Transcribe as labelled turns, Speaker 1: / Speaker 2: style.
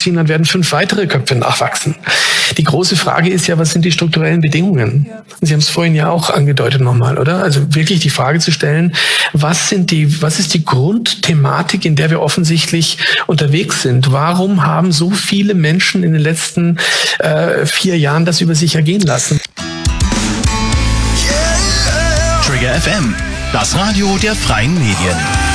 Speaker 1: nachziehen, dann werden 5 weitere Köpfe nachwachsen. Die große Frage ist ja, was sind die strukturellen Bedingungen? Ja. Sie haben es vorhin ja auch angedeutet nochmal, oder? Also wirklich die Frage zu stellen, was ist die Grundthematik, in der wir offensichtlich unterwegs sind? Warum haben so viele Menschen in den letzten 4 Jahren das über sich ergehen lassen?
Speaker 2: Trigger FM, das Radio der freien Medien.